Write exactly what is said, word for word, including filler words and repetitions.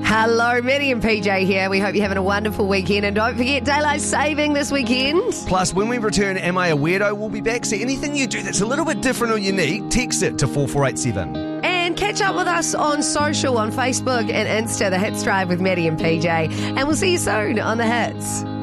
Hello, Maddie and P J here. We hope you're having a wonderful weekend. And don't forget daylight saving this weekend. Plus, when we return, Am I a Weirdo? We'll be back. So anything you do that's a little bit different or unique, text it to four four eight seven. And catch up with us on social, on Facebook and Insta, The Hits Drive with Maddie and P J. And we'll see you soon on The Hits.